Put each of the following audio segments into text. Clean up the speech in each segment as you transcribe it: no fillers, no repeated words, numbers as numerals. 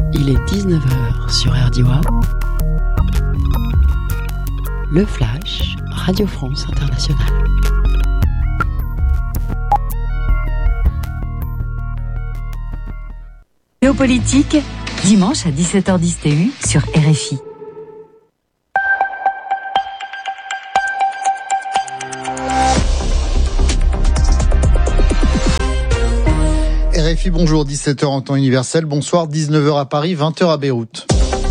Il est 19h sur RDI. Le Flash, Radio France Internationale. Géopolitique, dimanche à 17h10 TU sur RFI. RFI, bonjour, 17h en temps universel, bonsoir, 19h à Paris, 20h à Beyrouth.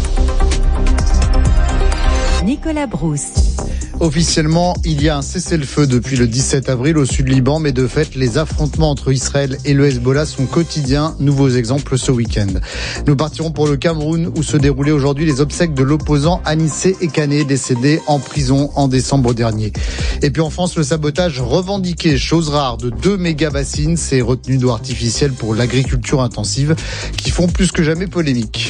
Nicolas Brousse. Officiellement, il y a un cessez-le-feu depuis le 17 avril au sud Liban, mais de fait, les affrontements entre Israël et le Hezbollah sont quotidiens. Nouveaux exemples ce week-end. Nous partirons pour le Cameroun, où se déroulaient aujourd'hui les obsèques de l'opposant Anissé Ekané, décédé en prison en décembre dernier. Et puis en France, le sabotage revendiqué, chose rare, de 2 méga-bassines, ces retenues d'eau artificielles pour l'agriculture intensive, qui font plus que jamais polémique.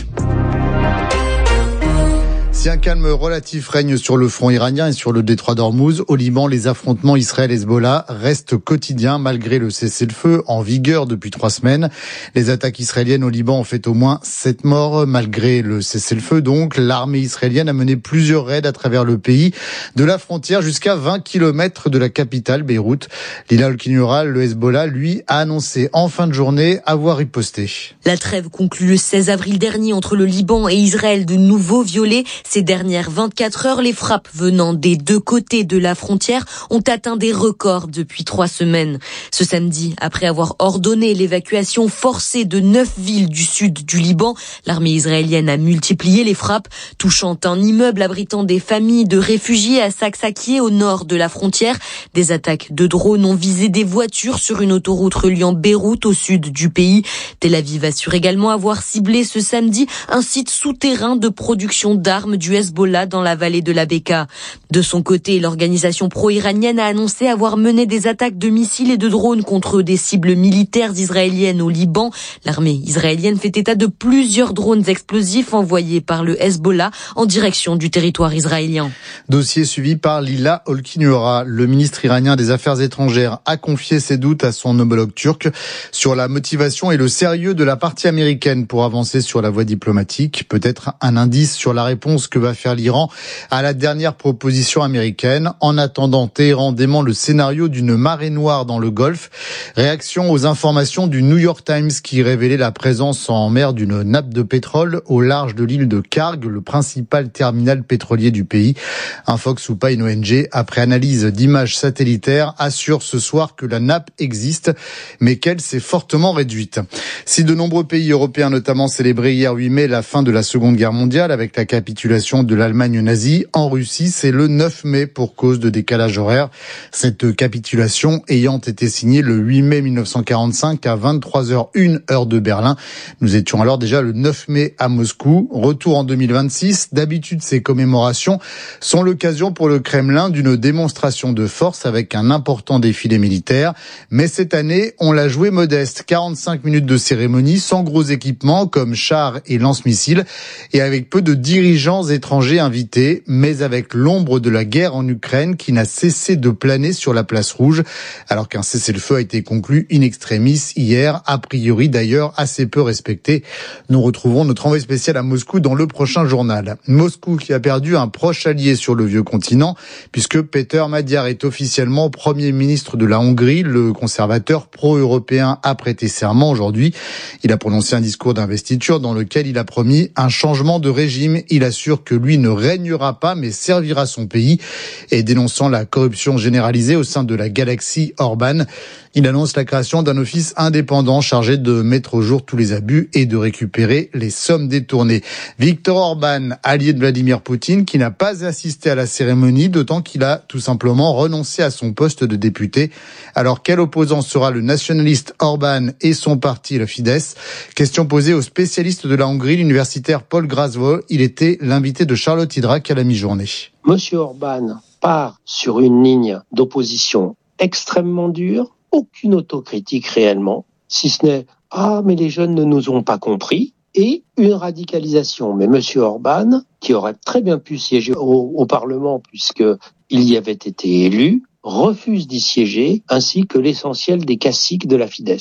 Si un calme relatif règne sur le front iranien et sur le détroit d'Ormuz, au Liban, les affrontements Israël-Hezbollah restent quotidiens malgré le cessez-le-feu en vigueur depuis 3 semaines. Les attaques israéliennes au Liban ont fait au moins 7 morts. Malgré le cessez-le-feu, donc, l'armée israélienne a mené plusieurs raids à travers le pays, de la frontière jusqu'à 20 km de la capitale, Beyrouth. L'Hilal Kinoural, le Hezbollah, lui, a annoncé en fin de journée avoir riposté. La trêve conclue le 16 avril dernier entre le Liban et Israël, de nouveau violée. Ces dernières 24 heures, les frappes venant des 2 côtés de la frontière ont atteint des records depuis 3 semaines. Ce samedi, après avoir ordonné l'évacuation forcée de 9 villes du sud du Liban, l'armée israélienne a multiplié les frappes, touchant un immeuble abritant des familles de réfugiés à Saksakieh au nord de la frontière. Des attaques de drones ont visé des voitures sur une autoroute reliant Beyrouth au sud du pays. Tel Aviv assure également avoir ciblé ce samedi un site souterrain de production d'armes du Hezbollah dans la vallée de la Beka. De son côté, l'organisation pro-iranienne a annoncé avoir mené des attaques de missiles et de drones contre des cibles militaires israéliennes au Liban. L'armée israélienne fait état de plusieurs drones explosifs envoyés par le Hezbollah en direction du territoire israélien. Dossier suivi par Lila Olkinura. Le ministre iranien des Affaires étrangères a confié ses doutes à son homologue turc sur la motivation et le sérieux de la partie américaine pour avancer sur la voie diplomatique. Peut-être un indice sur la réponse que va faire l'Iran à la dernière proposition américaine. En attendant, Téhéran dément le scénario d'une marée noire dans le Golfe. Réaction aux informations du New York Times qui révélait la présence en mer d'une nappe de pétrole au large de l'île de Karg, le principal terminal pétrolier du pays. Un Fox ou pas une ONG, après analyse d'images satellitaires, assure ce soir que la nappe existe, mais qu'elle s'est fortement réduite. Si de nombreux pays européens notamment célébraient hier 8 mai la fin de la Seconde Guerre mondiale avec la capitulation de l'Allemagne nazie, en Russie, c'est le 9 mai pour cause de décalage horaire. Cette capitulation ayant été signée le 8 mai 1945 à 23h01 heure de Berlin. Nous étions alors déjà le 9 mai à Moscou. Retour en 2026. D'habitude, ces commémorations sont l'occasion pour le Kremlin d'une démonstration de force avec un important défilé militaire. Mais cette année, on l'a joué modeste. 45 minutes de cérémonie sans gros équipements comme chars et lance-missiles et avec peu de dirigeants étrangers invités, mais avec l'ombre de la guerre en Ukraine qui n'a cessé de planer sur la place rouge, alors qu'un cessez-le-feu a été conclu in extremis hier, a priori d'ailleurs assez peu respecté. Nous retrouverons notre envoyé spécial à Moscou dans le prochain journal. Moscou qui a perdu un proche allié sur le vieux continent, puisque Péter Magyar est officiellement Premier ministre de la Hongrie. Le conservateur pro-européen a prêté serment aujourd'hui. Il a prononcé un discours d'investiture dans lequel il a promis un changement de régime. Il assure que lui ne régnera pas mais servira son pays, et dénonçant la corruption généralisée au sein de la galaxie Orban, il annonce la création d'un office indépendant chargé de mettre au jour tous les abus et de récupérer les sommes détournées. Viktor Orban, allié de Vladimir Poutine, qui n'a pas assisté à la cérémonie, d'autant qu'il a tout simplement renoncé à son poste de député. Alors quel opposant sera le nationaliste Orban et son parti, le Fidesz? Question posée au spécialiste de la Hongrie, l'universitaire Paul Grasvo. Il était l'invité de Charlotte Hydrac à la mi-journée. Monsieur Orban part sur une ligne d'opposition extrêmement dure, aucune autocritique réellement, si ce n'est « Ah, mais les jeunes ne nous ont pas compris », et une radicalisation. Mais monsieur Orban, qui aurait très bien pu siéger au Parlement puisqu'il y avait été élu, refuse d'y siéger, ainsi que l'essentiel des caciques de la Fidesz.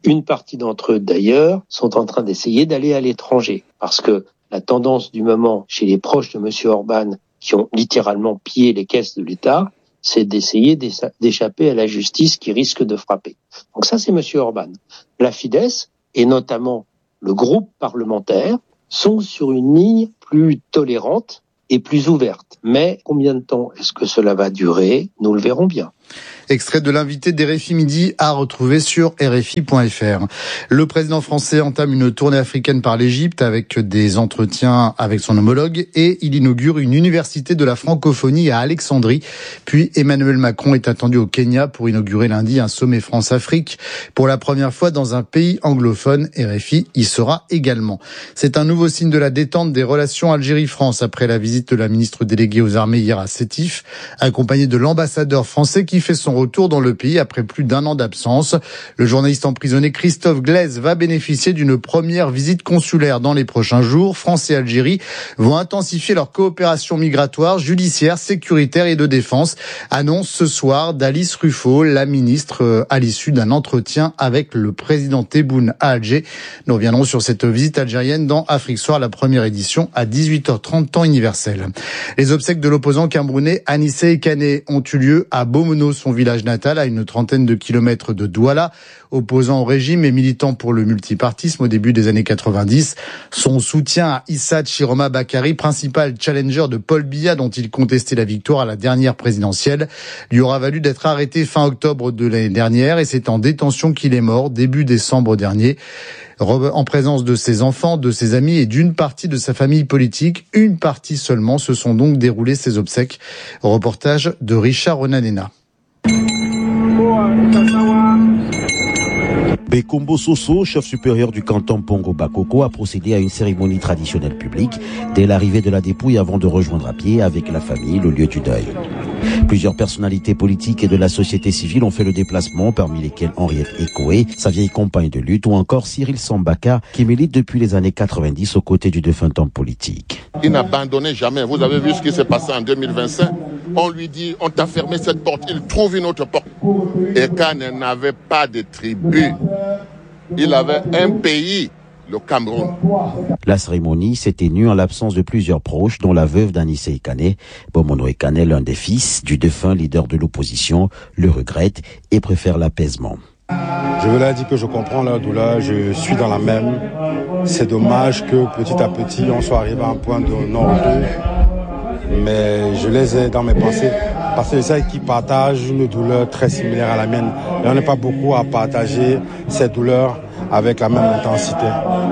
Une partie d'entre eux, d'ailleurs, sont en train d'essayer d'aller à l'étranger. Parce que la tendance du moment chez les proches de M. Orban, qui ont littéralement pillé les caisses de l'État, c'est d'essayer d'échapper à la justice qui risque de frapper. Donc ça, c'est M. Orban. La Fidesz, et notamment le groupe parlementaire, sont sur une ligne plus tolérante et plus ouverte. Mais combien de temps est-ce que cela va durer ? Nous le verrons bien. Extrait de l'invité d'RFI Midi à retrouver sur RFI.fr. Le président français entame une tournée africaine par l'Égypte avec des entretiens avec son homologue et il inaugure une université de la francophonie à Alexandrie. Puis Emmanuel Macron est attendu au Kenya pour inaugurer lundi un sommet France-Afrique. Pour la première fois dans un pays anglophone, RFI y sera également. C'est un nouveau signe de la détente des relations Algérie-France après la visite de la ministre déléguée aux armées hier à Sétif, accompagnée de l'ambassadeur français qui fait son retour dans le pays après plus d'1 an d'absence. Le journaliste emprisonné Christophe Glaise va bénéficier d'une première visite consulaire dans les prochains jours. France et Algérie vont intensifier leur coopération migratoire, judiciaire, sécuritaire et de défense. Annonce ce soir d'Alice Ruffo, la ministre, à l'issue d'un entretien avec le président Tebboune à Alger. Nous reviendrons sur cette visite algérienne dans Afrique Soir, la première édition à 18h30 temps universel. Les obsèques de l'opposant camerounais Anissé Kane ont eu lieu à Bomono, son village natal, à une trentaine de kilomètres de Douala. Opposant au régime et militant pour le multipartisme au début des années 90, son soutien à Issa Chiroma Bakary, principal challenger de Paul Biya dont il contestait la victoire à la dernière présidentielle, lui aura valu d'être arrêté fin octobre de l'année dernière et c'est en détention qu'il est mort début décembre dernier. En présence de ses enfants, de ses amis et d'une partie de sa famille politique, une partie seulement, se sont donc déroulées ses obsèques. Reportage de Richard Ronanena. Bekombo Soso, chef supérieur du canton Pongo Bakoko, a procédé à une cérémonie traditionnelle publique dès l'arrivée de la dépouille avant de rejoindre à pied avec la famille le lieu du deuil. Plusieurs personnalités politiques et de la société civile ont fait le déplacement, parmi lesquelles Henriette Ekoé, sa vieille compagne de lutte, ou encore Cyril Sambaka, qui milite depuis les années 90 aux côtés du défunt homme politique. Il n'abandonnait jamais. Vous avez vu ce qui s'est passé en 2025. On lui dit, on t'a fermé cette porte, il trouve une autre porte. Et Kane n'avait pas de tribu. Il avait un pays, le Cameroun. La cérémonie s'est tenue en l'absence de plusieurs proches, dont la veuve d'Anissé Kane. Bomono Kane, l'un des fils du défunt leader de l'opposition, le regrette et préfère l'apaisement. Je veux leur dire que je comprends leur douleur, je suis dans la même. C'est dommage que petit à petit on soit arrivé à un point de non-retour. Mais je les ai dans mes pensées parce que je sais qu'ils partagent une douleur très similaire à la mienne. Et on n'est pas beaucoup à partager cette douleur avec la même intensité.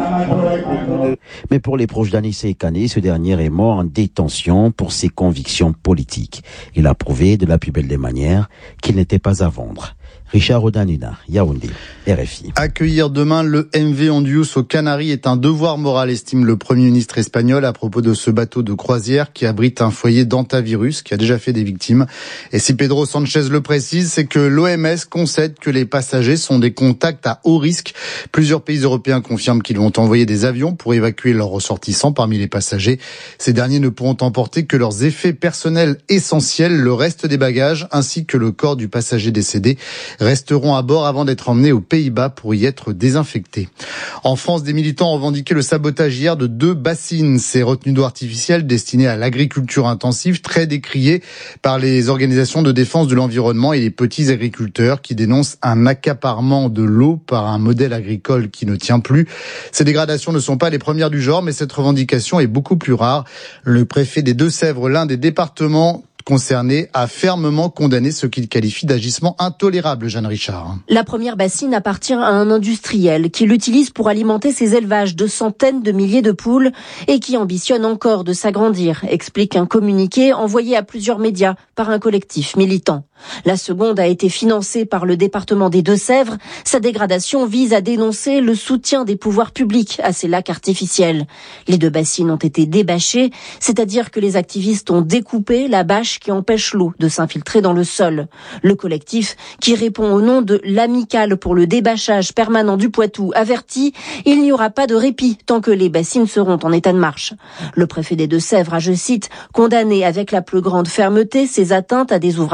Mais pour les proches d'Anissé Kane, ce dernier est mort en détention pour ses convictions politiques. Il a prouvé de la plus belle des manières qu'il n'était pas à vendre. Richard Rodanina, Yaoundé, RFI. Accueillir demain le MV Ondius aux Canaries est un devoir moral, estime le Premier ministre espagnol à propos de ce bateau de croisière qui abrite un foyer d'hantavirus qui a déjà fait des victimes. Et si Pedro Sanchez le précise, c'est que l'OMS concède que les passagers sont des contacts à haut risque. Plusieurs pays européens confirment qu'ils vont envoyer des avions pour évacuer leurs ressortissants parmi les passagers. Ces derniers ne pourront emporter que leurs effets personnels essentiels, le reste des bagages ainsi que le corps du passager décédé resteront à bord avant d'être emmenés aux Pays-Bas pour y être désinfectés. En France, des militants ont revendiqué le sabotage hier de 2 bassines. Ces retenues d'eau artificielles destinées à l'agriculture intensive, très décriées par les organisations de défense de l'environnement et les petits agriculteurs qui dénoncent un accaparement de l'eau par un modèle agricole qui ne tient plus. Ces dégradations ne sont pas les premières du genre, mais cette revendication est beaucoup plus rare. Le préfet des Deux-Sèvres, l'un des départements concerné a fermement condamné ce qu'il qualifie d'agissement intolérable, Jeanne Richard. La première bassine appartient à un industriel qui l'utilise pour alimenter ses élevages de centaines de milliers de poules et qui ambitionne encore de s'agrandir, explique un communiqué envoyé à plusieurs médias par un collectif militant. La seconde a été financée par le département des Deux-Sèvres. Sa dégradation vise à dénoncer le soutien des pouvoirs publics à ces lacs artificiels. Les 2 bassines ont été débâchées, c'est-à-dire que les activistes ont découpé la bâche qui empêche l'eau de s'infiltrer dans le sol. Le collectif, qui répond au nom de l'Amicale pour le débâchage permanent du Poitou, avertit « Il n'y aura pas de répit tant que les bassines seront en état de marche ». Le préfet des Deux-Sèvres a, je cite, condamné avec la plus grande fermeté ces atteintes à des ouvrages agricoles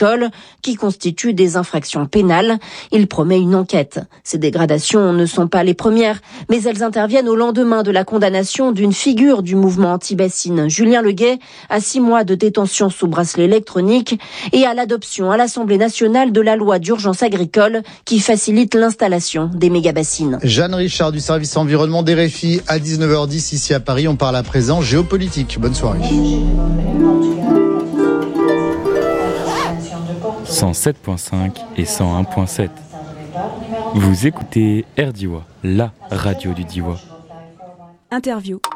agricoles qui constituent des infractions pénales. Il promet une enquête. Ces dégradations ne sont pas les premières, mais elles interviennent au lendemain de la condamnation d'une figure du mouvement anti-bassine, Julien Leguet, à 6 mois de détention sous bracelet électronique et à l'adoption à l'Assemblée nationale de la loi d'urgence agricole qui facilite l'installation des méga-bassines. Jeanne Richard du service environnement d'RFI à 19h10 ici à Paris. On parle à présent géopolitique. Bonne soirée. 107.5 et 101.7. Vous écoutez RDiwa, la radio du Diwa. Interview.